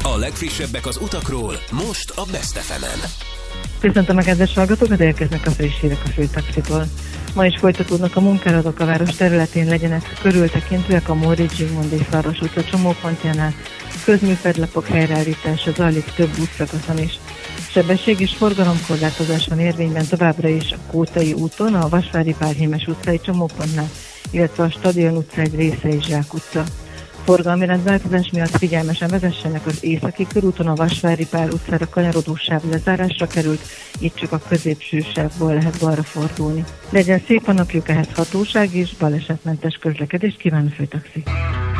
A legfrissebbek az utakról, most a Best FM-en. Köszöntöm a kedves hallgatókat, érkeznek a friss hírek a főtaxitól. Ma is folytatódnak a munkálatok a város területén, legyenek körültekintőek a Móricz Zsigmond és Szarvas utca csomópontjánál. Közműfedlapok helyreállítása zajlik több útszakaszon is. Sebesség és forgalomkorlátozás van érvényben továbbra is a Kótai úton, a Vasvári Pál Hémes utcai csomópontnál, illetve a Stadion utca egy része és Zsák utca. Forgalmi rendváltozás miatt figyelmesen vezessenek az északi körúton, a Vasvári Pál utcára kanyarodó sáv lezárásra került, itt csak a középső sávból lehet balra fordulni. Legyen szép a napjuk, ehhez hatóság és balesetmentes közlekedést kíván a főtaxi.